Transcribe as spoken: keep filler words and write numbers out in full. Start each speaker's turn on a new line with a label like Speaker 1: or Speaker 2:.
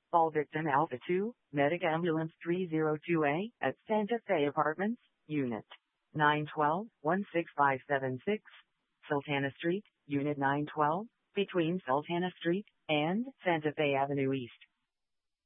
Speaker 1: Call Victim Alpha two, Medic Ambulance three oh two A at Santa Fe Apartments, Unit nine one two, one six five seven six, Sultana Street, Unit nine twelve, between Sultana Street and Santa Fe Avenue East.